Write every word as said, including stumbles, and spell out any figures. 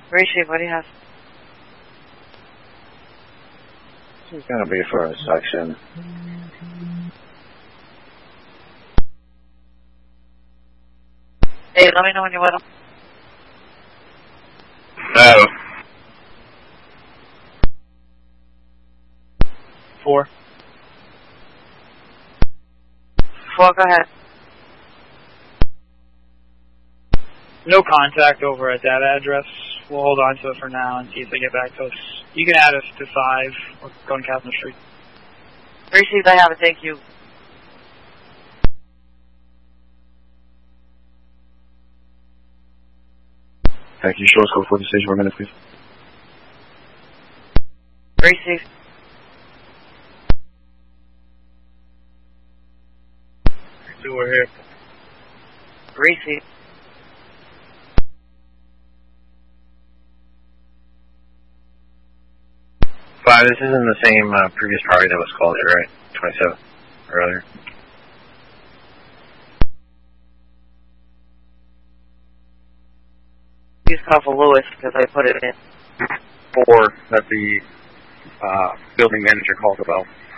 Receive, what do you have? This is going to be for a section. Hey, let me know when you're with them. No. Four. Four, go ahead. No contact over at that address. We'll hold on to it for now and see if they get back to us. You can add us to five or go on Catherine Street. Received, I have it, thank you. Thank you. Short scope for the station for a minute, please. Received. So we're here. Received. Five, this isn't the same uh, previous party that was called here, right? twenty-seven, earlier. Use call for Lewis because I put it in. Four that the uh, building manager called about.